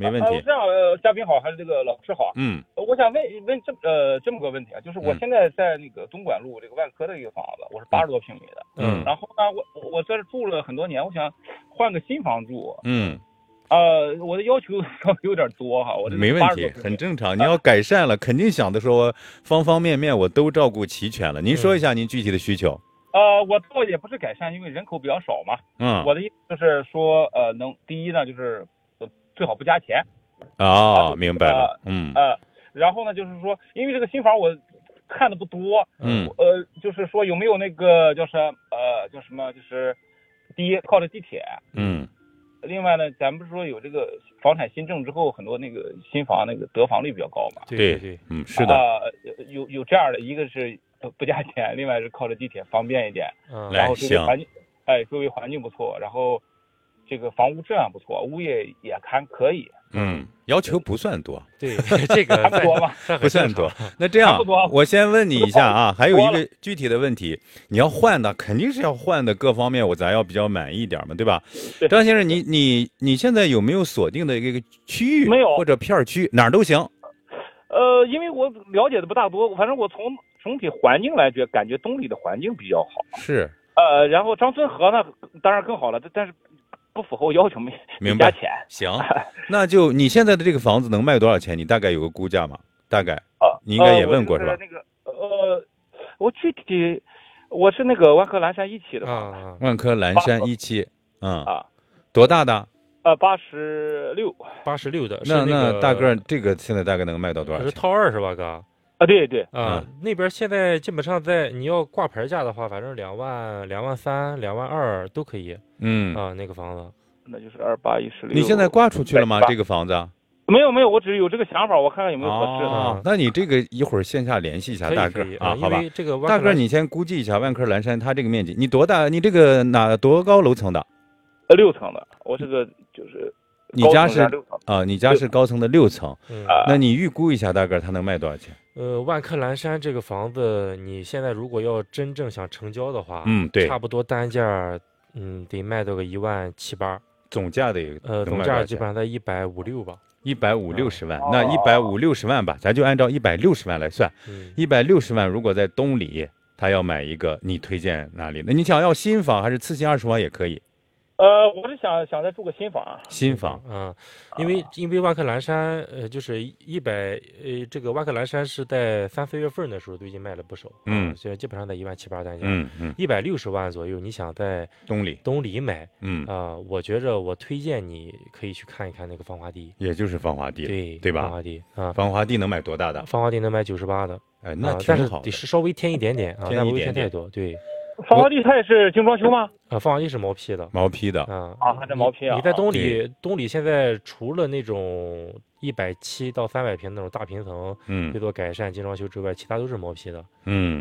没问题。 这样，嘉宾好，还是这个老师好？我想问这么个问题啊，就是我现在在那个东莞路这个万科的一个房子，我是80多平米的，然后呢，我在这住了很多年，我想换个新房住，我的要求稍微有点多哈， 没问题，很正常。你要改善了，肯定想的说方方面面我都照顾齐全了。您说一下您具体的需求。 我倒也不是改善，因为人口比较少嘛。我的意思就是说，第一呢，就是最好不加钱。 明白了。 然后呢，就是说，因为这个新房我看的不多，就是说有没有那个叫什么，就是第一靠着地铁，另外呢，咱不是说有这个房产新政之后，很多那个新房那个得房率比较高嘛？ 对，是的。 有这样的，一个是不加钱，另外是靠着地铁方便一点，然后周围环境，周围环境不错，然后这个房屋质量不错，物业也还可以。 要求不算多。 对，这个还不多吗？ 不算多。那这样，我先问你一下啊，还有一个具体的问题，你要换的肯定是要换的，各方面咱要比较满意一点嘛，对吧？张先生，你现在有没有锁定的一个区域？ 没有， 或者片区哪儿都行。 因为我了解的不大多，反正我从总体环境来感觉东里的环境比较好。 是。 然后张村河呢，当然更好了，但是不符合我要求，没加钱。 行，那就你现在的这个房子能卖多少钱？你大概有个估价吗？大概你应该也问过是吧？ 那个我具体我是那个万科蓝山1期的万科蓝山1期，多大的 ？86 的。 那大个这个现在大概能卖到多少钱？ 是套2是吧，哥？ 对那边现在基本上你要挂牌价的话，反正2万、2万3、2万2都可以。那个房子， 那就是2816。 你现在挂出去了吗？这个房子？ 没有，我只是有这个想法，我看看有没有合适的。 那你这个一会儿线下联系一下大个好吧？ 这个大个你先估计一下万科蓝山它这个面积，你多大？你这个多高楼层的 ？6层的，我这个就是。 你家是你家是高层的6层，那你预估一下大概它能卖多少钱？ 万科蓝山这个房子，你现在如果要真正想成交的话， 对， 差不多单价，得卖到个1万7、8， 总价的总价基本上在150、60吧 ，150、60万，那150、60万吧，咱就按照160万来算，160万如果在东里，他要买一个，你推荐哪里？那你想要新房还是次新20房也可以？ 我是想再住个新房。 新房因为万科蓝山就是这个万科蓝山是在3、4月份的时候都已经卖了不少，现在基本上在1万7、8单价，160万左右，你想在东里买，我觉着我推荐你可以去看一看那个芳华地， 也就是芳华地， 对吧？ 芳华地芳华地能买多大的？ 芳华地能买98的， 那挺好的， 但是稍微添一点点啊，但不会添太多，对。 芳华地它也是精装修吗？ 芳华地是毛坯的， 还是毛坯啊？ 你在东里现在除了那种170到300平那种大平层，最多改善精装修之外，其他都是毛坯的。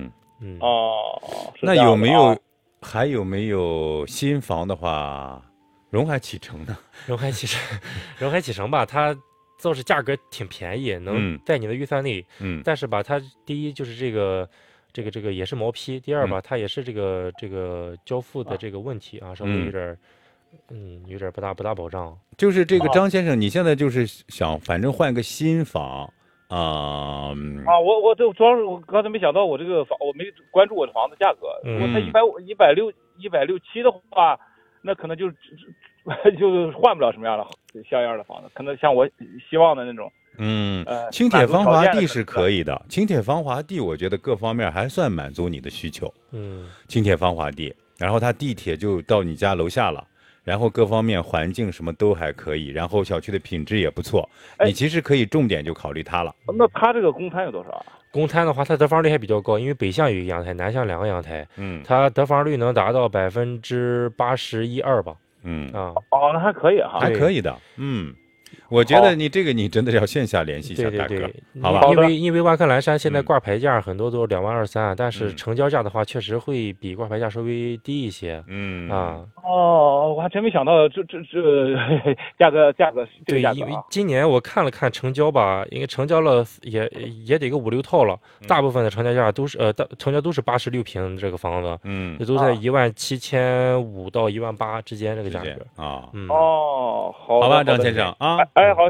那还有没有新房的话，荣海启程呢？ 荣海启程吧，它倒是价格挺便宜，能在你的预算内。但是吧，它第一就是这个也是毛坯，第二吧，它也是这个交付的这个问题啊，稍微有点不大保障。 就是这个张先生，你现在就是想反正换个新房我主要是我刚才没想到我这个房，我没关注我的房子价格。如果它160、167的话，那可能就换不了什么样的像样的房子，可能像我希望的那种。 轻铁芳华地是可以的，轻铁芳华地我觉得各方面还算满足你的需求。轻铁芳华地，然后它地铁就到你家楼下了，然后各方面环境什么都还可以，然后小区的品质也不错，你其实可以重点就考虑它了。 那它这个公摊有多少啊？ 公摊的话，它得房率还比较高，因为北向有一个阳台，南向2个阳台，它得房率能达到81%、2%吧。 那还可以哈， 还可以的。我觉得你真的要线下联系一下大哥，好吧？ 因为万科蓝山现在挂牌价很多都是2万2、3，但是成交价的话确实会比挂牌价稍微低一些。 我还真没想到这价格对，因为今年我看了看成交吧，应该成交了也得个5、6套了，大部分的成交价都是成交都是86平这个房子，也都在17500到18000之间这个价格好吧，张先生啊。 好。